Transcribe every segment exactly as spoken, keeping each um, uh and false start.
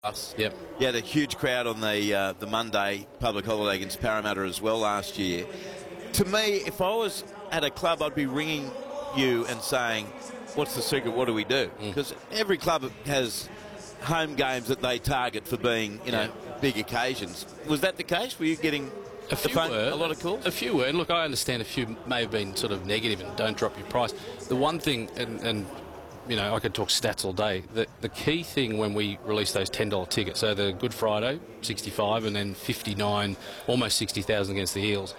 Us. Yep. You had a huge crowd on the uh, the Monday public holiday against Parramatta as well last year. To me, if I was at a club, I'd be ringing you and saying, what's the secret, what do we do? Because mm. every club has home games that they target for being, you know, yeah. big occasions. Was that the case? Were you getting a, few phone, were, a lot of calls? A few were. And look, I understand a few may have been sort of negative and don't drop your price. The one thing, and, and you know, I could talk stats all day. The, the key thing when we released those ten dollar tickets, so the Good Friday, sixty-five, and then fifty-nine, almost sixty thousand against the Eels.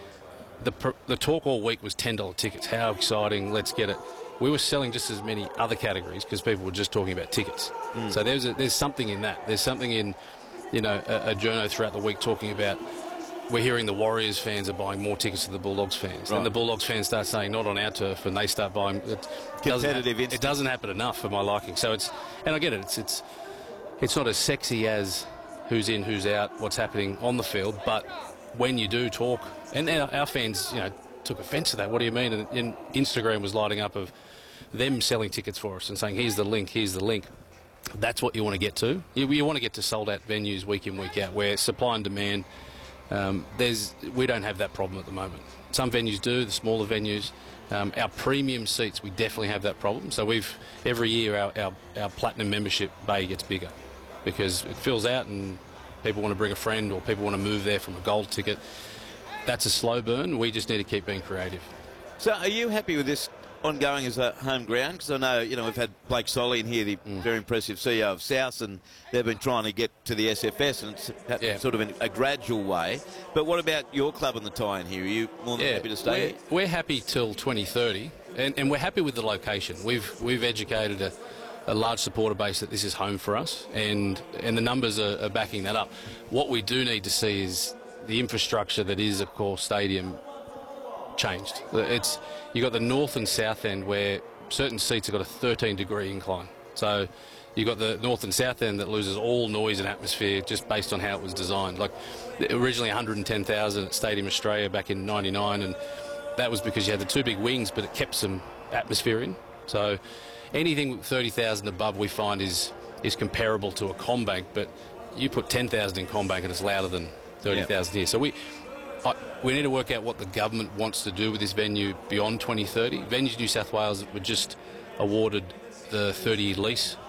The, the talk all week was ten dollar tickets. How exciting, let's get it. We were selling just as many other categories because people were just talking about tickets. Mm. So there's, a, there's something in that. There's something in, you know, a, a journo throughout the week talking about, we're hearing the Warriors fans are buying more tickets than the Bulldogs fans. Right. And the Bulldogs fans start saying, not on our turf, and they start buying. It Competitive doesn't, it doesn't happen enough for my liking. So it's, and I get it, it's, it's, it's not as sexy as who's in, who's out, what's happening on the field, but when you do talk, and our, our fans, you know, took offence to that. What do you mean? And, and Instagram was lighting up of them selling tickets for us and saying, here's the link, here's the link. That's what you want to get to. You, you want to get to sold-out venues week in, week out, where supply and demand, um, there's we don't have that problem at the moment. Some venues do, the smaller venues. Um, our premium seats, we definitely have that problem. So we've every year our, our, our platinum membership bay gets bigger because it fills out and people want to bring a friend or people want to move there from a gold ticket. That's a slow burn. We just need to keep being creative. So are you happy with this ongoing as a home ground? Because I know, you know, we've had Blake Solly in here, the mm. very impressive C E O of South, and they've been trying to get to the S F S, and it's happened yeah. sort of in a gradual way. But what about your club and the tie-in here? Are you more than yeah, happy to stay we're, here? We're happy till twenty thirty, and, and we're happy with the location. We've we've educated a, a large supporter base that this is home for us, and, and the numbers are, are backing that up. What we do need to see is the infrastructure that is, of course, stadium changed. It's you got the north and south end where certain seats have got a thirteen degree incline. So you've got the north and south end that loses all noise and atmosphere just based on how it was designed. Like originally one hundred ten thousand at Stadium Australia back in ninety-nine, and that was because you had the two big wings, but it kept some atmosphere in. So anything thirty thousand above we find is is comparable to a CommBank, but you put ten thousand in CommBank and it's louder than thirty thousand yep. here. So we I, we need to work out what the government wants to do with this venue beyond twenty thirty. Venues New South Wales were just awarded the thirty year lease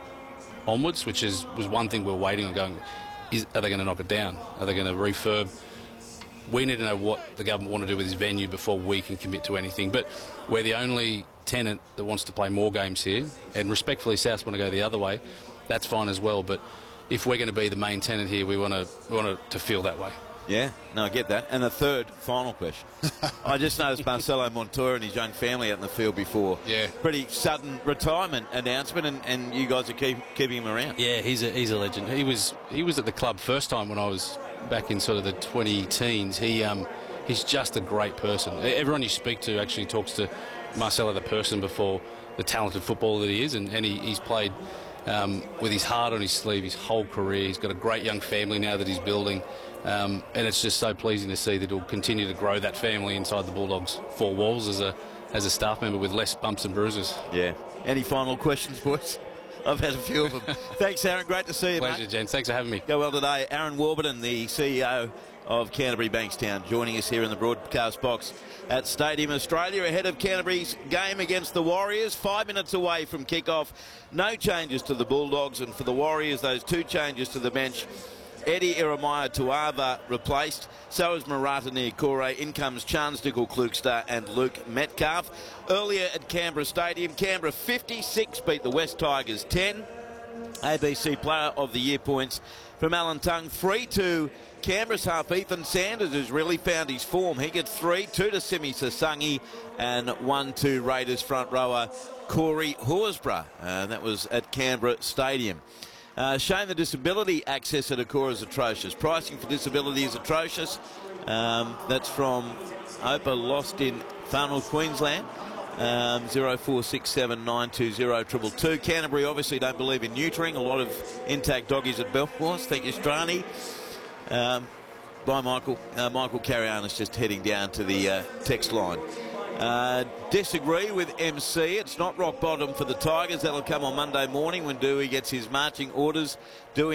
onwards, which is was one thing we're waiting on going, is, are they going to knock it down? Are they going to refurb? We need to know what the government want to do with this venue before we can commit to anything. But we're the only tenant that wants to play more games here, and respectfully South want to go the other way. That's fine as well, but if we're going to be the main tenant here, we want to we want it to feel that way. Yeah, no, I get that. And the third, final question. I just noticed Marcelo Montoya and his young family out in the field before. Yeah. Pretty sudden retirement announcement, and, and you guys are keep, keeping him around. Yeah, he's a he's a legend. He was he was at the club first time when I was back in sort of the twenty teens. He um he's just a great person. Everyone you speak to actually talks to Marcelo the person before the talented footballer that he is, and, and he, he's played um, with his heart on his sleeve his whole career. He's got a great young family now that he's building. Um, and it's just so pleasing to see that he'll continue to grow that family inside the Bulldogs' four walls as a as a staff member with less bumps and bruises. Yeah. Any final questions, boys? I've had a few of them. Thanks, Aaron. Great to see you, Pleasure, mate. gents. Thanks for having me. Go well today. Aaron Warburton, the C E O of Canterbury Bankstown, joining us here in the broadcast box at Stadium Australia ahead of Canterbury's game against the Warriors. Five minutes away from kick-off. No changes to the Bulldogs, and for the Warriors, those two changes to the bench. Eddie Iremaya Tuava replaced. So is Marata Niokore. In comes Chance Nickel-Klukstad and Luke Metcalf. Earlier at Canberra Stadium, Canberra fifty-six beat the West Tigers ten. A B C Player of the Year points from Alan Tongue. Three to Canberra's half Ethan Sanders, who's really found his form. He gets three. Two to Simi Sasangi and one to Raiders front rower Corey Horsburgh. Uh, that was at Canberra Stadium. Uh, showing the disability access at Akora is atrocious. Pricing for disability is atrocious. Um, that's from Opa Lost in Farnell, Queensland. Um, zero four six seven nine two zero two two two. Canterbury obviously don't believe in neutering. A lot of intact doggies at Belfast. Thank you, Strani. Um, by Michael. Uh, Michael Carrion is just heading down to the uh, text line. Uh, disagree with M C. It's not rock bottom for the Tigers. That'll come on Monday morning when Dewey gets his marching orders. Dewey